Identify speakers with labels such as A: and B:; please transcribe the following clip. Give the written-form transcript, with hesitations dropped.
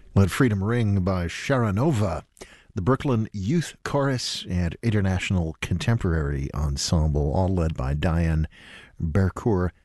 A: Let Freedom Ring by Sharanova, the Brooklyn Youth Chorus and International Contemporary Ensemble, all led by Diane Bercourt